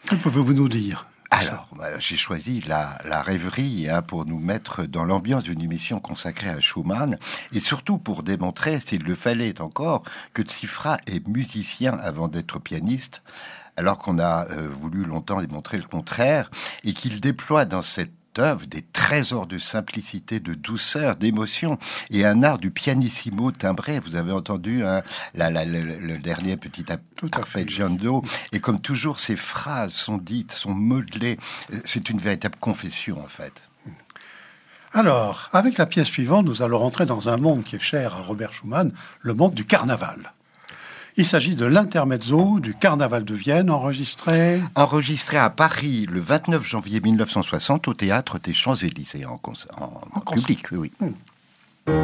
Que pouvez-vous nous dire? Alors, j'ai choisi la rêverie pour nous mettre dans l'ambiance d'une émission consacrée à Schumann et surtout pour démontrer, s'il le fallait encore, que Tsifra est musicien avant d'être pianiste, alors qu'on a voulu longtemps démontrer le contraire et qu'il déploie dans cette œuvre des trésors de simplicité, de douceur, d'émotion et un art du pianissimo timbré. Vous avez entendu le dernier petit arpeggiando. Et comme toujours, ces phrases sont dites, sont modelées. C'est une véritable confession, en fait. Alors, avec la pièce suivante, nous allons rentrer dans un monde qui est cher à Robert Schumann, le monde du carnaval. Il s'agit de l'intermezzo du Carnaval de Vienne, enregistré à Paris le 29 janvier 1960 au Théâtre des Champs-Élysées en public. Oui.